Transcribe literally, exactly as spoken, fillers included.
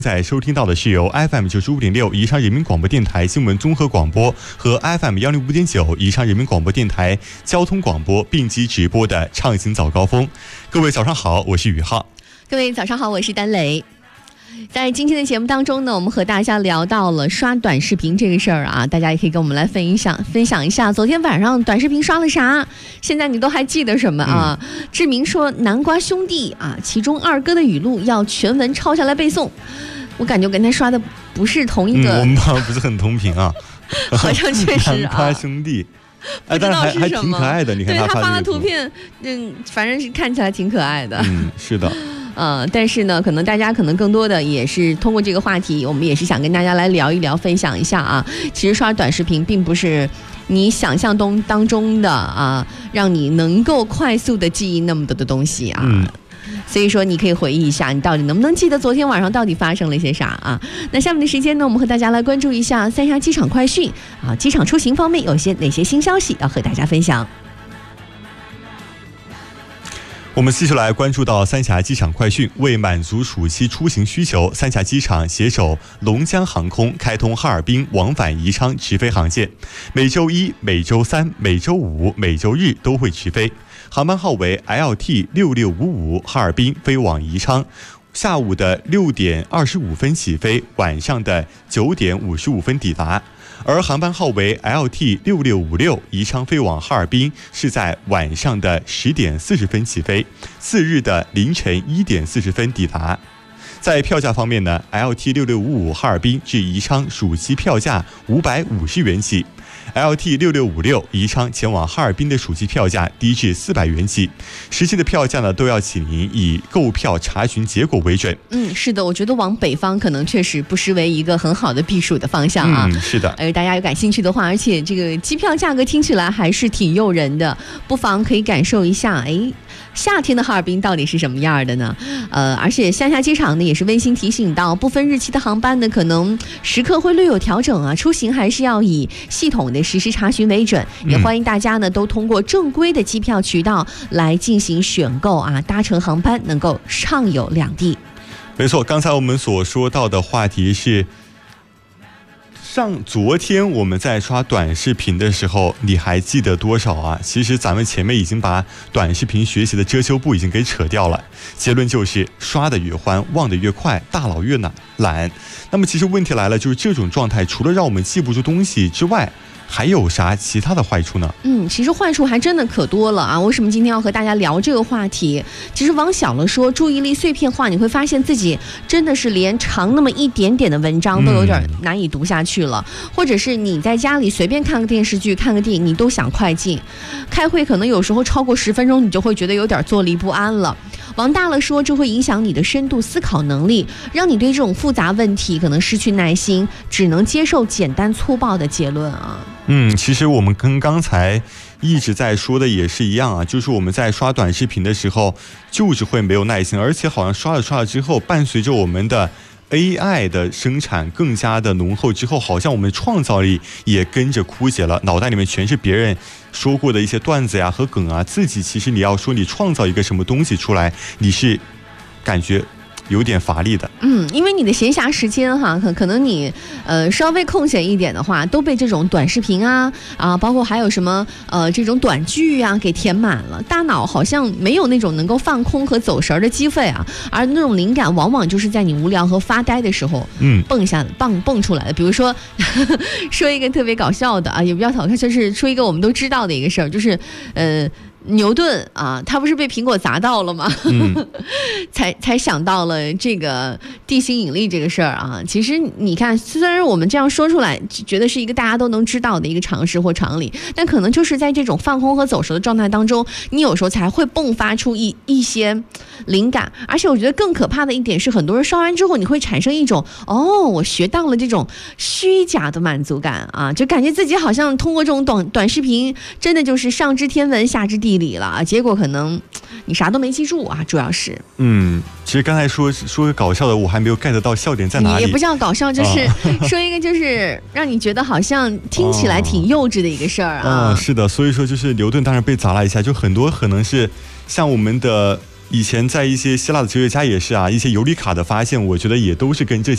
在收听到的是由 F M 九十五点六宜昌人民广播电台新闻综合广播和 F M 幺零五点九宜昌人民广播电台交通广播并机直播的畅行早高峰。各位早上好，我是宇浩。 各位早上好，我是丹雷。在今天的节目当中呢，我们和大家聊到了刷短视频这个事儿啊，大家也可以跟我们来分享分享一下，昨天晚上短视频刷了啥？现在你都还记得什么啊？嗯、志明说南瓜兄弟啊，其中二哥的语录要全文抄下来背诵。我感觉跟他刷的不是同一个， 嗯、我们好像不是很同频啊， 好像确实啊。 南瓜兄弟。 不知道是什么， 还还挺可爱的。你看对他发的图片，嗯，反正是看起来挺可爱的。 嗯，是的。 呃，但是呢，可能大家可能更多的也是通过这个话题，我们也是想跟大家来聊一聊，分享一下啊。其实刷短视频并不是你想象中当中的啊，让你能够快速的记忆那么多的东西啊。嗯，所以说你可以回忆一下，你到底能不能记得昨天晚上到底发生了些啥啊？那下面的时间呢，我们和大家来关注一下三峡机场快讯啊，机场出行方面有些哪些新消息要和大家分享。 我们继续来关注到三峡机场快讯，为满足暑期出行需求，三峡机场携手龙江航空开通哈尔滨往返宜昌直飞航线，每周一、每周三、每周五、每周日都会直飞，航班号为 L T 六六五五，哈尔滨飞往宜昌，下午的六点二十五分起飞，晚上的九点五十五分抵达。而航班号为 L T 六六五六，宜昌飞往哈尔滨是在晚上的十点四十分起飞，次日的凌晨一点四十分抵达。在票价方面呢 ，L T 六六五五哈尔滨至宜昌暑期票价五百五十元起。L T 六六五六宜昌前往哈尔滨的暑期票价低至四百元起，实际的票价呢都要请您以购票查询结果为准。 嗯，是的，我觉得往北方可能确实不失为一个很好的避暑的方向啊。 嗯，是的。 而大家有感兴趣的话，而且这个机票价格听起来还是挺诱人的，不妨可以感受一下，哎，夏天的哈尔滨到底是什么样的呢？呃，而且三峡机场呢也是温馨提醒到，部分日期的航班呢可能时刻会略有调整啊，出行还是要以系统的实时查询为准，也欢迎大家呢都通过正规的机票渠道来进行选购啊，搭乘航班能够畅游两地。 没错，刚才我们所说到的话题是上昨天我们在刷短视频的时候，你还记得多少啊？其实咱们前面已经把短视频学习的遮羞布已经给扯掉了，结论就是刷得越欢，忘得越快，大脑越懒。那么其实问题来了，就是这种状态除了让我们记不住东西之外，还有啥其他的坏处呢？ 嗯，其实坏处还真的可多了啊！为什么今天要和大家聊这个话题？其实往小了说，注意力碎片化，你会发现自己真的是连长那么一点点的文章都有点难以读下去了，嗯、或者是你在家里随便看个电视剧、看个电影，你都想快进。开会可能有时候超过十分钟，你就会觉得有点坐立不安了。往大了说，这会影响你的深度思考能力，让你对这种复杂问题可能失去耐心，只能接受简单粗暴的结论啊。 嗯，其实我们跟刚才一直在说的也是一样啊，就是我们在刷短视频的时候，就是会没有耐心，而且好像刷了刷了之后，伴随着我们的 A I 的生产更加的浓厚之后，好像我们的创造力也跟着枯竭了，脑袋里面全是别人说过的一些段子呀和梗啊，自己其实你要说你创造一个什么东西出来，你是感觉有点乏力的。 嗯，因为你的闲暇时间哈，可可能你呃稍微空闲一点的话，都被这种短视频啊啊，包括还有什么呃这种短剧啊给填满了，大脑好像没有那种能够放空和走神的机会啊，而那种灵感往往就是在你无聊和发呆的时候，嗯，蹦下蹦蹦出来的。比如说呵呵说一个特别搞笑的啊，也不要搞笑，就是说一个我们都知道的一个事儿，就是呃。牛顿啊，他不是被苹果砸到了吗？嗯、才才想到了这个地心引力这个事儿啊。其实你看，虽然我们这样说出来，觉得是一个大家都能知道的一个常识或常理，但可能就是在这种放空和走神的状态当中，你有时候才会迸发出一一些灵感。而且我觉得更可怕的一点是，很多人刷完之后，你会产生一种哦，我学到了这种虚假的满足感啊，就感觉自己好像通过这种短短视频，真的就是上知天文下知地理了，结果可能你啥都没记住啊，主要是嗯，其实刚才说说个搞笑的，我还没有 get 到笑点在哪里。 也不叫搞笑，就是说一个就是让你觉得好像听起来挺幼稚的一个事儿啊、 哦哦。是的，所以说就是牛顿当然被砸了一下，就很多可能是像我们的以前在一些希腊的哲学家也是啊，一些尤里卡的发现，我觉得也都是跟这些